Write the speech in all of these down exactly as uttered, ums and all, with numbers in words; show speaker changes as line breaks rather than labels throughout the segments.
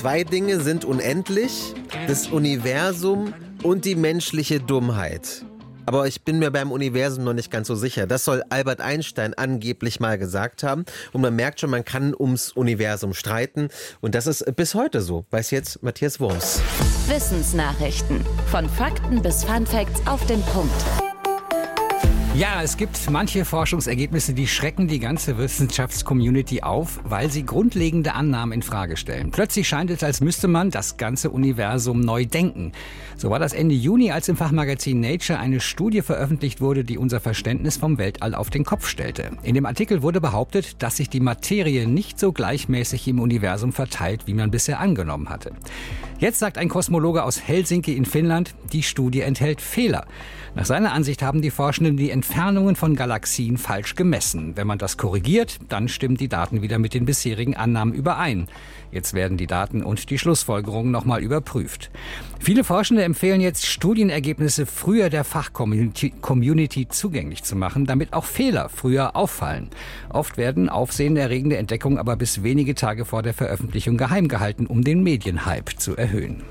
Zwei Dinge sind unendlich, das Universum und die menschliche Dummheit. Aber ich bin mir beim Universum noch nicht ganz so sicher. Das soll Albert Einstein angeblich mal gesagt haben. Und man merkt schon, man kann ums Universum streiten. Und das ist bis heute so. Weiß jetzt Matthias Wurms.
Wissensnachrichten. Von Fakten bis Funfacts auf den Punkt.
Ja, es gibt manche Forschungsergebnisse, die schrecken die ganze Wissenschaftscommunity auf, weil sie grundlegende Annahmen in Frage stellen. Plötzlich scheint es, als müsste man das ganze Universum neu denken. So war das Ende Juni, als im Fachmagazin Nature eine Studie veröffentlicht wurde, die unser Verständnis vom Weltall auf den Kopf stellte. In dem Artikel wurde behauptet, dass sich die Materie nicht so gleichmäßig im Universum verteilt, wie man bisher angenommen hatte. Jetzt sagt ein Kosmologe aus Helsinki in Finnland, die Studie enthält Fehler. Nach seiner Ansicht haben die Forschenden die Entfernungen von Galaxien falsch gemessen. Wenn man das korrigiert, dann stimmen die Daten wieder mit den bisherigen Annahmen überein. Jetzt werden die Daten und die Schlussfolgerungen nochmal überprüft. Viele Forschende empfehlen jetzt, Studienergebnisse früher der Fachcommunity zugänglich zu machen, damit auch Fehler früher auffallen. Oft werden aufsehenerregende Entdeckungen aber bis wenige Tage vor der Veröffentlichung geheim gehalten, um den Medienhype zu erhöhen.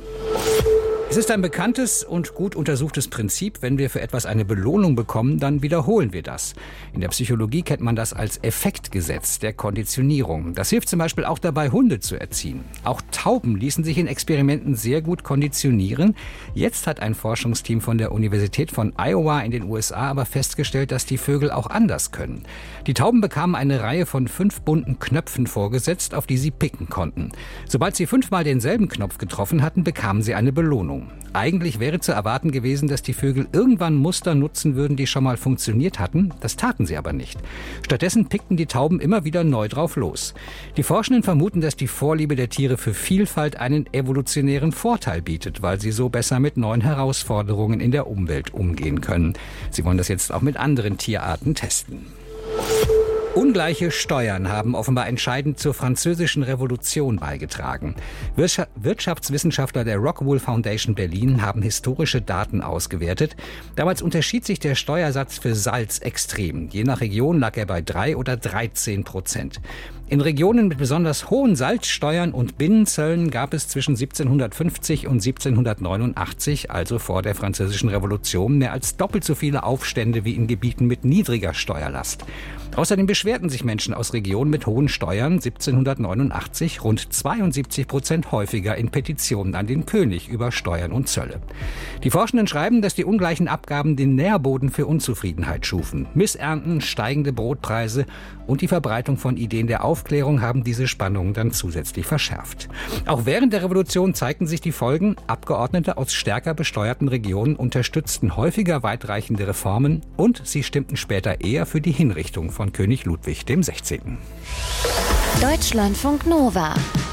Es ist ein bekanntes und gut untersuchtes Prinzip, wenn wir für etwas eine Belohnung bekommen, dann wiederholen wir das. In der Psychologie kennt man das als Effektgesetz der Konditionierung. Das hilft zum Beispiel auch dabei, Hunde zu erziehen. Auch Tauben ließen sich in Experimenten sehr gut konditionieren. Jetzt hat ein Forschungsteam von der Universität von Iowa in den U S A aber festgestellt, dass die Vögel auch anders können. Die Tauben bekamen eine Reihe von fünf bunten Knöpfen vorgesetzt, auf die sie picken konnten. Sobald sie fünfmal denselben Knopf getroffen hatten, bekamen sie eine Belohnung. Eigentlich wäre zu erwarten gewesen, dass die Vögel irgendwann Muster nutzen würden, die schon mal funktioniert hatten. Das taten sie aber nicht. Stattdessen pickten die Tauben immer wieder neu drauf los. Die Forschenden vermuten, dass die Vorliebe der Tiere für Vielfalt einen evolutionären Vorteil bietet, weil sie so besser mit neuen Herausforderungen in der Umwelt umgehen können. Sie wollen das jetzt auch mit anderen Tierarten testen. Ungleiche Steuern haben offenbar entscheidend zur Französischen Revolution beigetragen. Wirtschaftswissenschaftler der Rockwool Foundation Berlin haben historische Daten ausgewertet. Damals unterschied sich der Steuersatz für Salz extrem. Je nach Region lag er bei drei oder dreizehn Prozent. In Regionen mit besonders hohen Salzsteuern und Binnenzöllen gab es zwischen siebzehnhundertfünfzig und siebzehnhundertneunundachtzig, also vor der Französischen Revolution, mehr als doppelt so viele Aufstände wie in Gebieten mit niedriger Steuerlast. Außerdem beschwerten sich Menschen aus Regionen mit hohen Steuern siebzehnhundertneunundachtzig rund zweiundsiebzig Prozent häufiger in Petitionen an den König über Steuern und Zölle. Die Forschenden schreiben, dass die ungleichen Abgaben den Nährboden für Unzufriedenheit schufen. Missernten, steigende Brotpreise und die Verbreitung von Ideen der Aufklärung haben diese Spannungen dann zusätzlich verschärft. Auch während der Revolution zeigten sich die Folgen. Abgeordnete aus stärker besteuerten Regionen unterstützten häufiger weitreichende Reformen und sie stimmten später eher für die Hinrichtung von König Ludwig der Sechzehnte.
Deutschlandfunk Nova